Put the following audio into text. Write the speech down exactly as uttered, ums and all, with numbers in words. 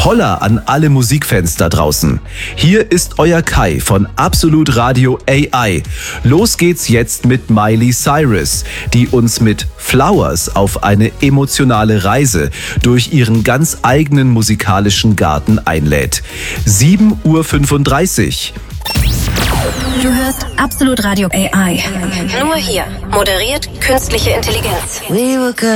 Holla an alle Musikfans da draußen. Hier ist euer Kai von Absolut Radio A I. Los geht's jetzt mit Miley Cyrus, die uns mit Flowers auf eine emotionale Reise durch ihren ganz eigenen musikalischen Garten einlädt. sieben Uhr fünfunddreißig. Du hörst Absolut Radio A I. Nur hier. Moderiert künstliche Intelligenz. We were good.